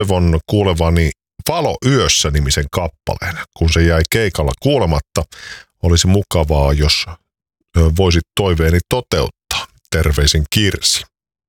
toivon kuulevani Valo yössä -nimisen kappaleen. Kun se jäi keikalla kuulematta, olisi mukavaa, jos voisit toiveeni toteuttaa. Terveisin Kirsi.